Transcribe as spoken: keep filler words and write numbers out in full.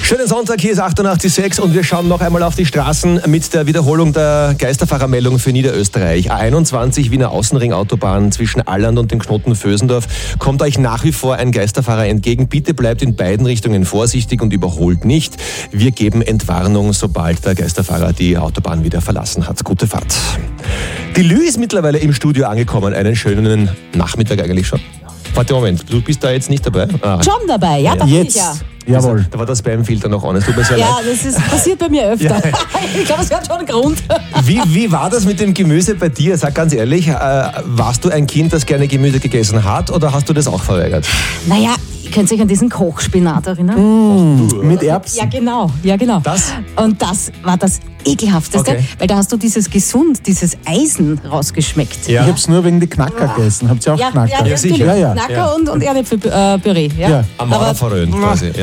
Schönen Sonntag, hier ist achtundachtzig Komma sechs und wir schauen noch einmal auf die Straßen mit der Wiederholung der Geisterfahrermeldung für Niederösterreich. A einundzwanzig Wiener Außenringautobahn zwischen Alland und dem Knoten Vösendorf. Kommt euch nach wie vor ein Geisterfahrer entgegen. Bitte bleibt in beiden Richtungen vorsichtig und überholt nicht. Wir geben Entwarnung, sobald der Geisterfahrer die Autobahn wieder verlassen hat. Gute Fahrt. Die Lü ist mittlerweile im Studio angekommen. Einen schönen Nachmittag eigentlich schon. Warte, Moment, du bist da jetzt nicht dabei? Ah. Schon dabei, ja, Ja. da bin Jetzt. ich ja. Jawohl. Da war der Spam-Filter noch an. Es tut mir sehr Ja, leid. das ist, passiert bei mir öfter. Ja. Ich glaube, es hat schon einen Grund. Wie, wie war das mit dem Gemüse bei dir? Sag ganz ehrlich, äh, warst du ein Kind, das gerne Gemüse gegessen hat oder hast du das auch verweigert? Naja, ihr könnt euch an diesen Kochspinat erinnern? Mit Erbsen. Ja, genau, ja, genau. Das? Und das war das Ekelhafteste, Okay. weil da hast du dieses Gesund, dieses Eisen rausgeschmeckt. Ja. Ich hab's nur wegen die Knacker gegessen. Habt ihr auch Ja, Knacker? ja, Ja, sicher. natürlich. Ja, ja. Knacker Ja. und, und Erdäpfelpüree. Ja. Ja. Am Mauer verröhnt quasi.